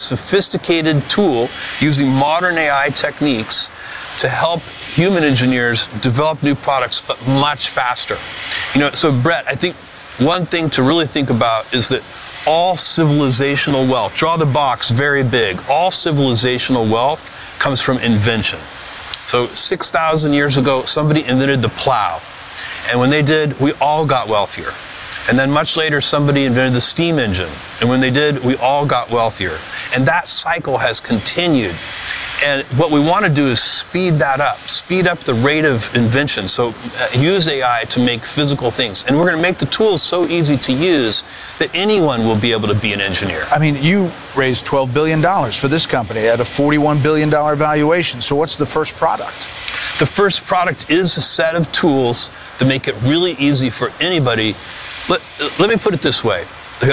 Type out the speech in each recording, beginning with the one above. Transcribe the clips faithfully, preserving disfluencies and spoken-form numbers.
sophisticated tool using modern A I techniques to help human engineers develop new products, but much faster. You know, so Brett, I think one thing to really think about is that all civilizational wealth, draw the box very big, all civilizational wealth comes from invention. So six thousand years ago, somebody invented the plow. And when they did, we all got wealthier. And then much later, somebody invented the steam engine. And when they did, we all got wealthier. And that cycle has continued. And what we want to do is speed that up, speed up the rate of invention. So uh, use A I to make physical things. And we're going to make the tools so easy to use that anyone will be able to be an engineer. I mean, you raised twelve billion dollars for this company at a forty-one billion dollars valuation. So what's the first product? The first product is a set of tools that make it really easy for anybody. Let, let me put it this way.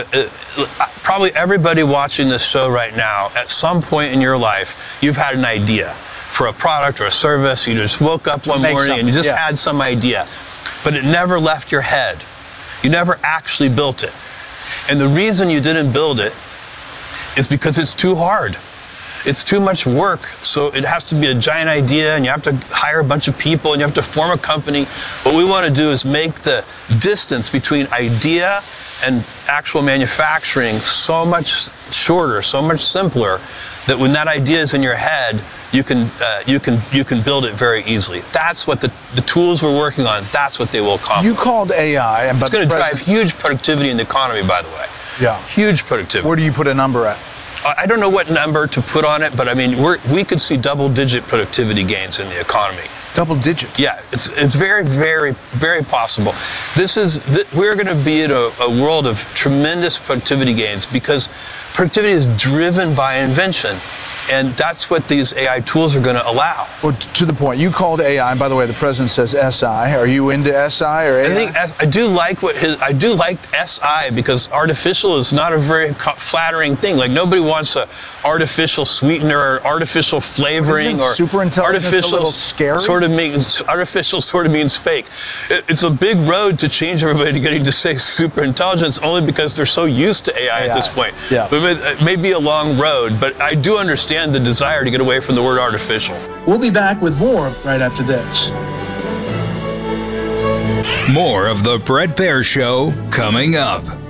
Probably everybody watching this show right now, at some point in your life, you've had an idea for a product or a service. You just woke up one morning and you just yeah. had some idea, but it never left your head. You never actually built it. And the reason you didn't build it is because it's too hard. It's too much work, so it has to be a giant idea, and you have to hire a bunch of people, and you have to form a company. What we want to do is make the distance between idea and actual manufacturing so much shorter, so much simpler, that when that idea is in your head, you can uh, you can you can build it very easily. That's what the the tools we're working on. That's what they will accomplish. You called A I, and it's going to drive huge productivity in the economy. By the way, yeah, huge productivity. Where do you put a number at? I don't know what number to put on it, but I mean, we're, we could see double-digit productivity gains in the economy. Double digit? Yeah, it's it's very, very, very possible. This is th we're going to be in a, a world of tremendous productivity gains because productivity is driven by invention. And that's what these A I tools are going to allow. Well, to the point, you called A I, and by the way, the president says S I. Are you into S I or A I? I think S, I do like what his, I do like S I because artificial is not a very flattering thing. Like nobody wants a artificial sweetener or artificial flavoring. Isn't or super intelligence artificial a little scary? Sort of means artificial sort of means fake. It, it's a big road to change everybody to getting to say super intelligence only because they're so used to A I, A I. at this point. Yeah. But it may be a long road, but I do understand the desire to get away from the word artificial. We'll be back with more right after this. More of the Bret Baier Show coming up.